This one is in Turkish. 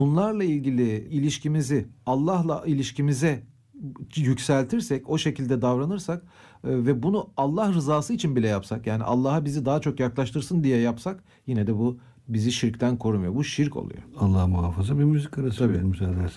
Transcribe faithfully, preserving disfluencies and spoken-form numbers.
Bunlarla ilgili ilişkimizi Allah'la ilişkimize yükseltirsek, o şekilde davranırsak e, ve bunu Allah rızası için bile yapsak, yani Allah'a bizi daha çok yaklaştırsın diye yapsak, yine de bu bizi şirkten korumuyor. Bu şirk oluyor. Allah muhafaza, bir müzik arası Tabii. verelim müsaade edersen.